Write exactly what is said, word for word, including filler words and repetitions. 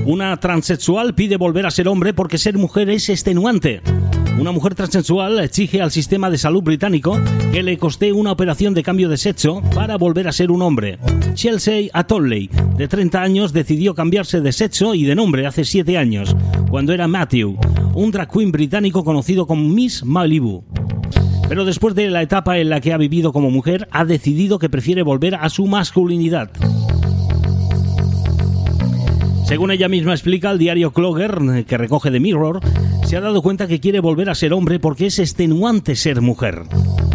Una transexual pide volver a ser hombre porque ser mujer es extenuante. Una mujer transexual exige al sistema de salud británico que le coste una operación de cambio de sexo para volver a ser un hombre. Chelsea Atoley, de treinta años, decidió cambiarse de sexo y de nombre hace siete años, cuando era Matthew, un drag queen británico conocido como Miss Malibu. Pero después de la etapa en la que ha vivido como mujer, ha decidido que prefiere volver a su masculinidad. Según ella misma explica al diario Clogger, que recoge The Mirror, se ha dado cuenta que quiere volver a ser hombre porque es extenuante ser mujer.